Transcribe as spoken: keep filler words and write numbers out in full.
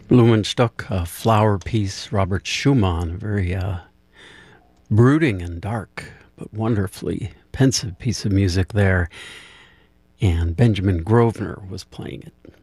Blumenstock, a flower piece, Robert Schumann, very uh, brooding and dark, but wonderfully pensive piece of music there. And Benjamin Grosvenor was playing it.